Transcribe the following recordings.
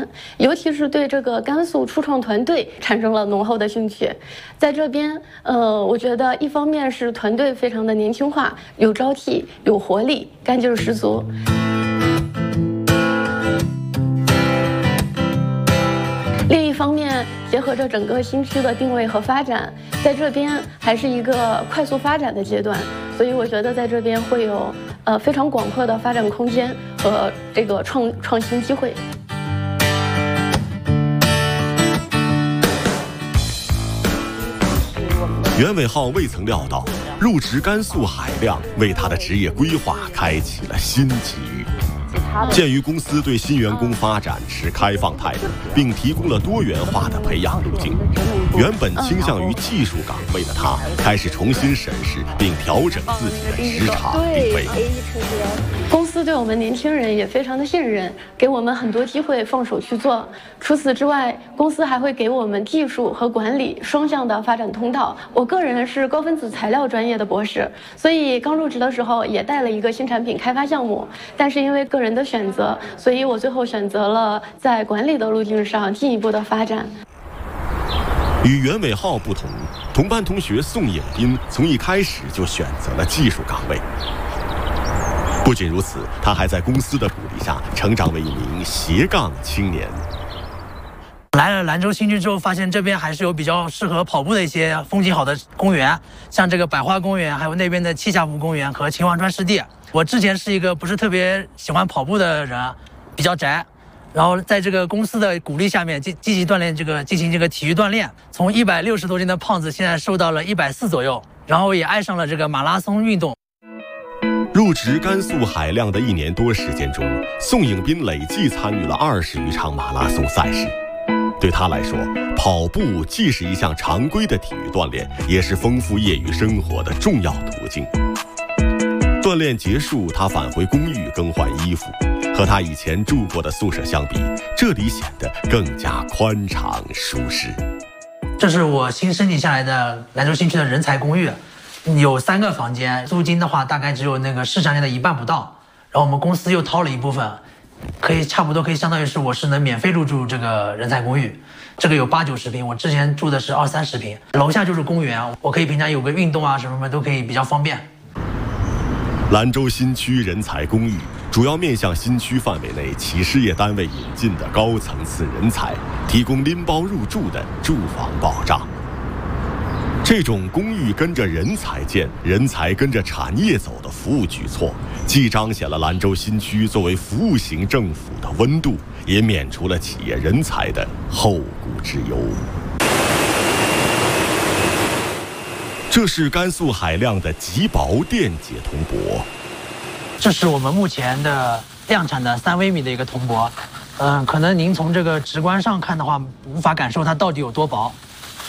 展，尤其是对这个甘肃初创团队产生了浓厚的兴趣。在这边，我觉得一方面是团队非常的年轻化，有朝气、有活力，干劲儿十足。另一方面，结合着整个新区的定位和发展，在这边还是一个快速发展的阶段，所以我觉得在这边会有非常广阔的发展空间和这个创新机会。 袁伟浩未曾料到，入职甘肃海量为他的职业规划开启了新机遇。鉴于公司对新员工发展持开放态度，并提供了多元化的培养路径，原本倾向于技术岗位的他，开始重新审视并调整自己的职场定位。 公司对我们年轻人也非常的信任，给我们很多机会放手去做。除此之外，公司还会给我们技术和管理双向的发展通道。我个人是高分子材料专业的博士，所以刚入职的时候也带了一个新产品开发项目，但是因为个人的选择，所以我最后选择了在管理的路径上进一步的发展。 与袁伟浩不同，同班同学宋颖斌从一开始就选择了技术岗位。不仅如此，他还在公司的鼓励下成长为一名斜杠青年。 来了兰州新区之后，发现这边还是有比较适合跑步的一些风景好的公园，像这个百花公园，还有那边的栖霞湖公园和秦皇川湿地。我之前是一个不是特别喜欢跑步的人，比较宅，然后在这个公司的鼓励下面，积极锻炼进行这个体育锻炼，从160多斤的胖子现在瘦到了140左右，然后也爱上了这个马拉松运动。 入职甘肃海量的1年多时间中，宋颖斌累计参与了20余场马拉松赛事。对他来说，跑步既是一项常规的体育锻炼，也是丰富业余生活的重要途径。锻炼结束，他返回公寓更换衣服，和他以前住过的宿舍相比，这里显得更加宽敞舒适。 这是我新申请下来的兰州新区的人才公寓，有3个房间，租金的话大概只有那个市场价的1半不到，然后我们公司又掏了一部分，差不多可以相当于是我是能免费入住这个人才公寓。这个有8、90平，我之前住的是20、30平，楼下就是公园，我可以平常有个运动啊什么都可以比较方便。 兰州新区人才公寓主要面向新区范围内企事业单位引进的高层次人才，提供拎包入住的住房保障。这种公寓跟着人才建，人才跟着产业走的服务举措，既彰显了兰州新区作为服务型政府的温度，也免除了企业人才的后顾之忧。这是甘肃海量的极薄电解铜箔， 这是我们目前的量产的3微米的一个铜箔。可能您从这个直观上看的话，无法感受它到底有多薄。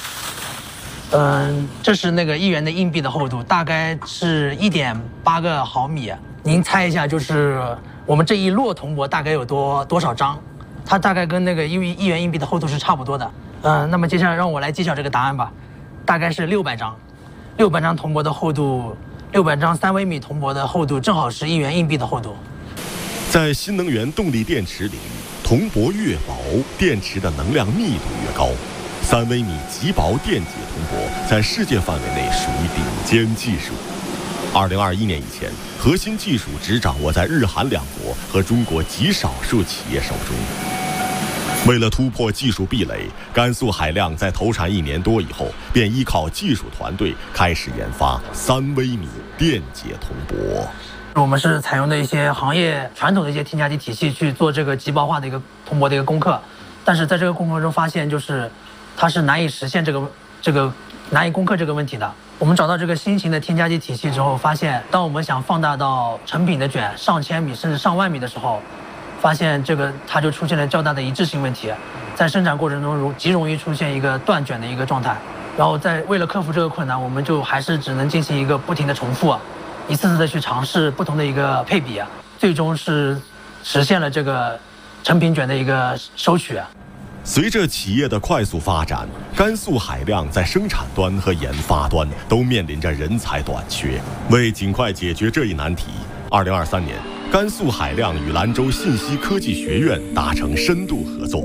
这是那个1元的硬币的厚度，大概是1.8个毫米。您猜一下，就是我们这一摞铜箔大概有多少张？它大概跟那个1元硬币的厚度是差不多的。那么接下来让我来揭晓这个答案吧，大概是600张。600张铜箔的厚度，600张3微米铜箔的厚度，正好是1元硬币的厚度。 在新能源动力电池领域，铜箔越薄，电池的能量密度越高。3微米极薄电解铜箔在世界范围内属于顶尖技术。2021年以前，核心技术只掌握在日韩两国和中国极少数企业手中。为了突破技术壁垒，甘肃海量在投产1年多以后，便依靠技术团队开始研发3微米电解铜箔。 我们是采用的一些行业传统的一些添加剂体系去做这个极薄化的一个铜箔的一个攻克，但是在这个攻克中发现，就是它是难以实现这个难以攻克这个问题的。我们找到这个新型的添加剂体系之后，发现当我们想放大到成品的卷上千米甚至上万米的时候，发现它就出现了较大的一致性问题，在生产过程中极容易出现一个断卷的一个状态。然后为了克服这个困难，我们就还是只能进行一个不停的重复，一次次的去尝试不同的一个配比，最终是实现了这个成品卷的一个收取。 随着企业的快速发展，甘肃海量在生产端和研发端都面临着人才短缺。为尽快解决这一难题，2023年，甘肃海量与兰州信息科技学院达成深度合作，